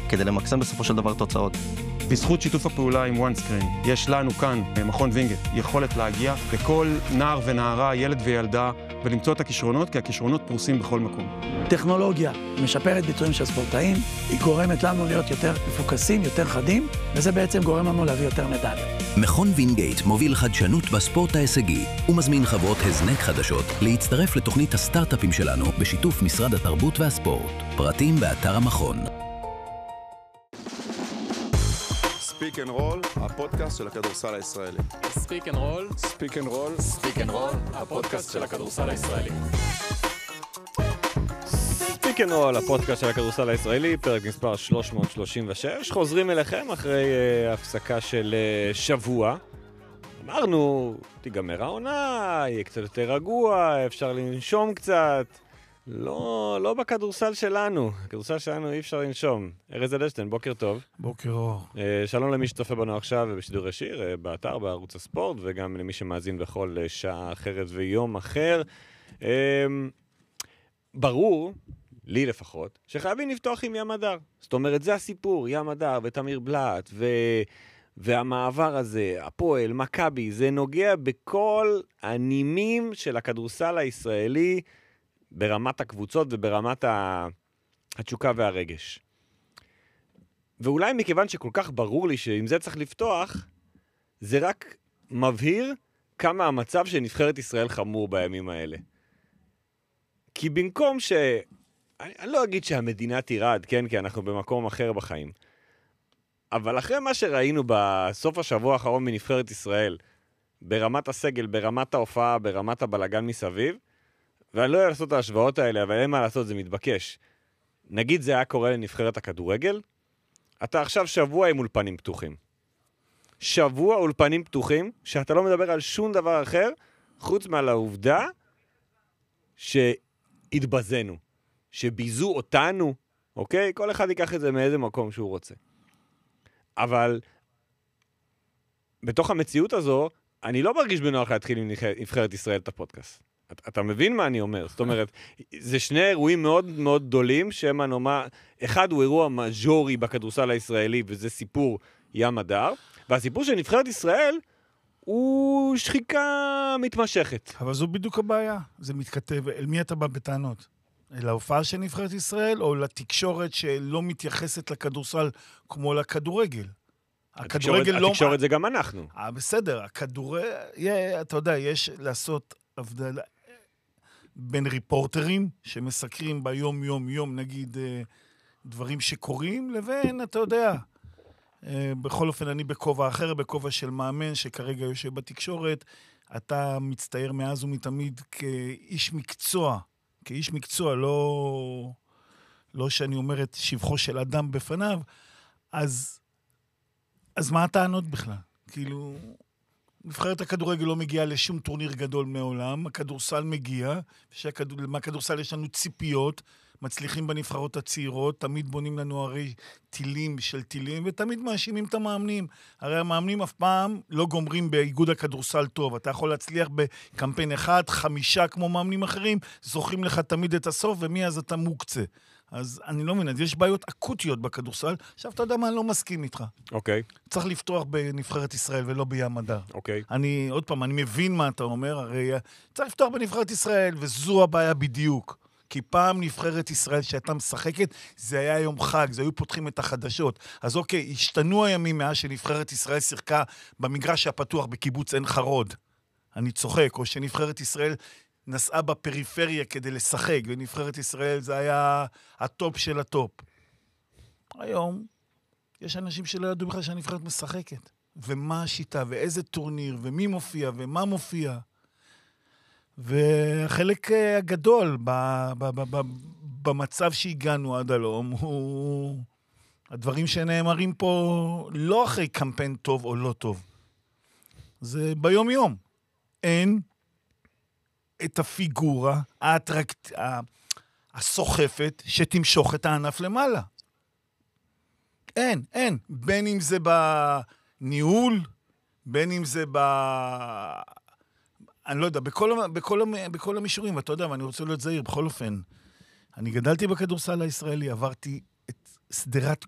כדי למקסם בסופו של דבר תוצאות. בזכות שיתוף הפעולה עם OneScreen, יש לנו כאן, מכון וינגייט, יכולת להגיע לכל נער ונערה, ילד וילדה, ולמצוא את הכישרונות, כי הכישרונות פרוסים בכל מקום. טכנולוגיה משפרת ביצועים של ספורטאים, היא גורמת לנו להיות יותר מפוקסים, יותר חדים, וזה בעצם גורם לנו להביא יותר מדליות. מכון וינגייט מוביל חדשנות בספורט ההישגי, ומזמין חברות הזנק חדשות להצטרף לתוכנית הסטארט-אפים שלנו בשיתוף משרד התרבות והספורט. פרטים באתר המכון. ספיק אנד רול, הפודקאסט של הכדורסל הישראלי. ספיק אנד רול, ספיק אנד רול, ספיק אנד רול, הפודקאסט של הכדורסל הישראלי. ספיק אנד רול, הפודקאסט של הכדורסל הישראלי, פרק מספר 336. חוזרים אליכם אחרי הפסקה של שבוע. אמרנו, תיגמר העונה, יהיה קצת יותר רגוע, אפשר לנשום קצת. לא בכדורסל שלנו. הכדורסל שלנו אי אפשר לנשום. ארז אדלשטיין, בוקר טוב. בוקר אור. שלום למי שצופה בנו עכשיו ובשידור ישיר, באתר, בערוץ הספורט, וגם למי שמאזין בכל שעה אחרת ויום אחר. ברור, לי לפחות, שחייבים לפתוח עם ים הדר. זאת אומרת, זה הסיפור, ים הדר ותמיר בלט, והמעבר הזה, הפועל, מכבי, זה נוגע בכל הנימים של הכדורסל הישראלי, ברמת הקבוצות וברמת התשוקה והרגש. ואולי מכיוון שכל כך ברור לי שאם זה צריך לפתוח, זה רק מבהיר כמה המצב של נבחרת ישראל חמור בימים האלה. כי במקום אני לא אגיד שהמדינה תירד, כן? כי אנחנו במקום אחר בחיים. אבל אחרי מה שראינו בסוף השבוע האחרון מנבחרת ישראל, ברמת הסגל, ברמת ההופעה, ברמת הבלגן מסביב, ואני לא יודע לעשות את ההשוואות האלה, אבל אין מה לעשות, זה מתבקש. נגיד זה היה קורה לנבחרת הכדורגל, אתה עכשיו שבוע עם אולפנים פתוחים. שבוע אולפנים פתוחים, שאתה לא מדבר על שום דבר אחר, חוץ מעל העובדה שהתבזנו, שביזו אותנו, אוקיי? כל אחד ייקח את זה מאיזה מקום שהוא רוצה. אבל בתוך המציאות הזו, אני לא מרגיש בנוח להתחיל עם נבחרת ישראל את הפודקאסט. אתה מבין מה אני אומר? זאת אומרת, זה שני אירועים מאוד מאוד גדולים, שהם הנומה, אחד הוא אירוע מז'ורי בכדורסל הישראלי, וזה סיפור ים הדר, והסיפור של נבחרת ישראל הוא שחיקה מתמשכת. אבל זו בדיוק הבעיה. זה מתכתב, אל מי אתה בא בטענות? אל ההופעה של נבחרת ישראל, או לתקשורת שלא מתייחסת לכדורסל כמו לכדורגל? התקשורת זה גם אנחנו. בסדר, הכדורגל, אתה יודע, יש לעשות הבדלה בין ריפורטרים שמסקרים ביום יום נגיד דברים שקורים, לבין, אתה יודע, בכל אופן אני בכובע אחר, בכובע של מאמן שכרגע יושב בתקשורת, אתה מצטייר מאז ומתמיד כאיש מקצוע, לא שאני אומר את שבחו של אדם בפניו, אז מה הטענות בכלל? כאילו, נבחרת הכדורגל לא מגיעה לשום טורניר גדול מעולם, הכדורסל מגיע, מהכדורסל יש לנו ציפיות, מצליחים בנבחרות הצעירות, תמיד בונים לנו הרי טילים של טילים, ותמיד מאשימים את המאמנים. הרי המאמנים אף פעם לא גומרים באיגוד הכדורסל טוב, אתה יכול להצליח בקמפיין אחד, 5 כמו מאמנים אחרים, זוכים לך תמיד את הסוף, ומי אז אתה מוקצה. אז אני לא מבין, יש בעיות אקוטיות בכדורסל, עכשיו אתה יודע מה, אני לא מסכים איתך. אוקיי. צריך לפתוח בנבחרת ישראל ולא בים הדר. אוקיי. עוד פעם, אני מבין מה אתה אומר, הרי צריך לפתוח בנבחרת ישראל, וזו הבעיה בדיוק. כי פעם נבחרת ישראל שהייתה משחקת, זה היה יום חג, זה היו פותחים את החדשות. אז אוקיי, השתנו הימים מאז שנבחרת ישראל שיחקה במגרש הפתוח בקיבוץ עין חרוד. אני צוחק, או שנבחרת ישראל נסעה בפריפריה כדי לשחק, ונבחרת ישראל זה היה הטופ של הטופ. היום יש אנשים שלא ידעו בכלל שהנבחרת משחקת. ומה השיטה, ואיזה טורניר, ומי מופיע, ומה מופיע. והחלק הגדול במצב שהגענו עד הלום הוא הדברים שנאמרים פה לא אחרי קמפיין טוב או לא טוב. זה ביום יום. אין את הפיגורה הסוחפת שתמשוך את הענף למעלה. אין. בין אם זה בניהול, בין אם זה אני לא יודע, בכל המישורים, ואתה יודע, ואני רוצה להיות זהיר, בכל אופן. אני גדלתי בכדורסל הישראלי, עברתי את סדרת